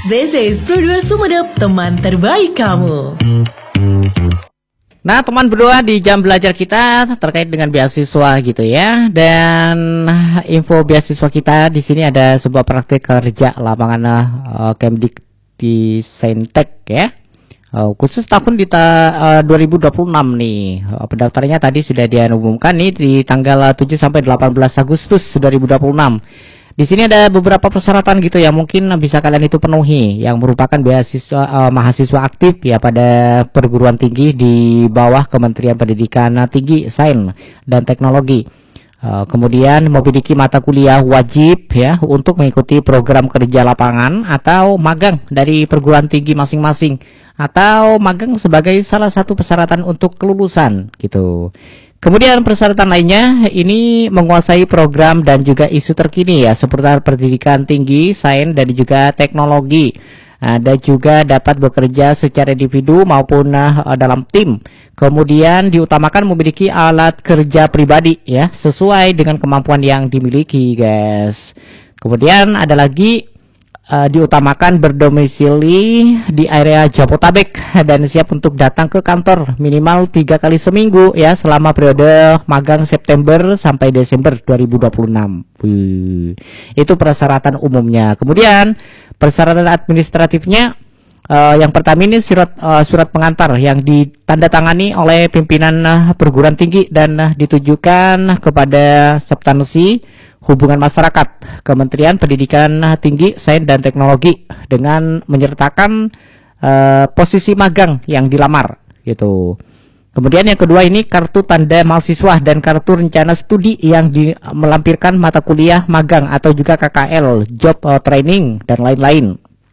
This is Produser Sumenep, teman terbaik kamu. Nah, teman berdua di jam belajar kita terkait dengan beasiswa gitu ya. Dan info beasiswa kita di sini ada sebuah praktik kerja lapangan Kemdikti Saintek ya. Khusus tahun 2026 nih. Pendaftarannya tadi sudah diumumkan nih di tanggal 7 sampai 18 Agustus 2026. Di sini ada beberapa persyaratan gitu yang mungkin bisa kalian itu penuhi, yang merupakan beasiswa mahasiswa aktif ya pada perguruan tinggi di bawah Kementerian Pendidikan Tinggi, Sains dan Teknologi. Kemudian memiliki mata kuliah wajib ya untuk mengikuti program kerja lapangan atau magang dari perguruan tinggi masing-masing, atau magang sebagai salah satu persyaratan untuk kelulusan gitu. Kemudian persyaratan lainnya ini menguasai program dan juga isu terkini ya seputar pendidikan tinggi, sains dan juga teknologi. Dan juga dapat bekerja secara individu maupun dalam tim. Kemudian diutamakan memiliki alat kerja pribadi ya sesuai dengan kemampuan yang dimiliki, guys. Kemudian ada lagi diutamakan berdomisili di area Jabotabek dan siap untuk datang ke kantor minimal 3 kali seminggu ya selama periode magang September sampai Desember 2026. Itu persyaratan umumnya. Kemudian persyaratan administratifnya yang pertama ini surat pengantar yang ditandatangani oleh pimpinan perguruan tinggi dan ditujukan kepada substansi hubungan masyarakat Kementerian Pendidikan Tinggi, Sains dan Teknologi dengan menyertakan posisi magang yang dilamar gitu. Kemudian yang kedua ini kartu tanda mahasiswa dan kartu rencana studi yang melampirkan mata kuliah magang atau juga KKL, job training dan lain-lain.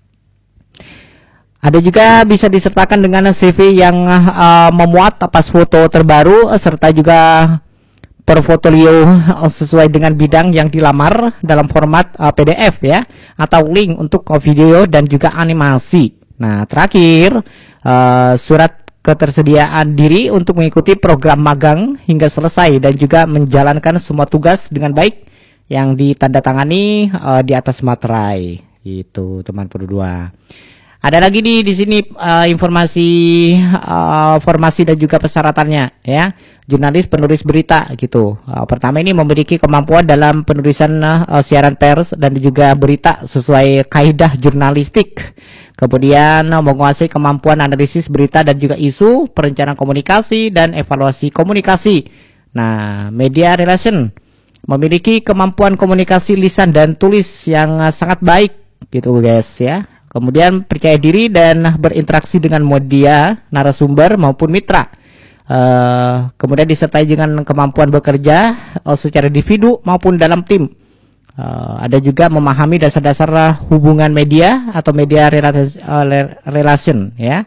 Ada juga bisa disertakan dengan CV yang memuat pas foto terbaru serta juga portfolio sesuai dengan bidang yang dilamar dalam format PDF ya, atau link untuk video dan juga animasi. Nah, terakhir surat ketersediaan diri untuk mengikuti program magang hingga selesai dan juga menjalankan semua tugas dengan baik yang ditandatangani di atas materai. Itu teman berdua. Ada lagi di sini informasi formasi dan juga persyaratannya ya. Jurnalis penulis berita gitu. Pertama ini memiliki kemampuan dalam penulisan siaran pers dan juga berita sesuai kaidah jurnalistik. Kemudian menguasai kemampuan analisis berita dan juga isu, perencanaan komunikasi dan evaluasi komunikasi. Nah, media relation memiliki kemampuan komunikasi lisan dan tulis yang sangat baik gitu guys ya. Kemudian percaya diri dan berinteraksi dengan media, narasumber maupun mitra. Kemudian disertai dengan kemampuan bekerja secara individu maupun dalam tim. Ada juga memahami dasar-dasar hubungan media atau media relation ya.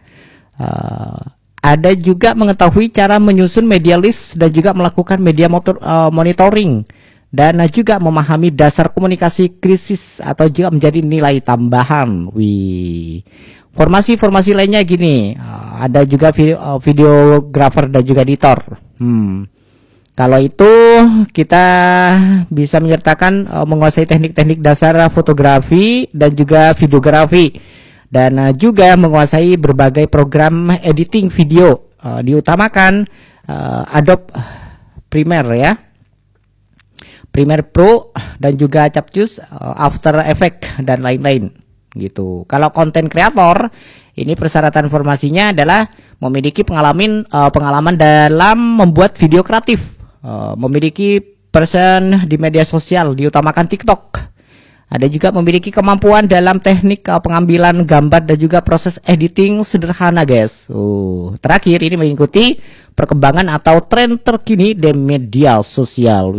Ada juga mengetahui cara menyusun media list dan juga melakukan media monitoring. Dan juga memahami dasar komunikasi krisis atau juga menjadi nilai tambahan. Formasi lainnya gini, ada juga videografer dan juga editor. Kalau itu kita bisa menyertakan menguasai teknik-teknik dasar fotografi dan juga videografi, dan juga menguasai berbagai program editing video. Diutamakan Adobe Premiere ya, Premiere Pro dan juga Capcus, After Effects dan lain-lain gitu. Kalau konten kreator ini persyaratan formasinya adalah memiliki pengalaman dalam membuat video kreatif, memiliki person di media sosial, diutamakan TikTok. Ada juga memiliki kemampuan dalam teknik pengambilan gambar dan juga proses editing sederhana, guys. Terakhir ini mengikuti perkembangan atau tren terkini di media sosial.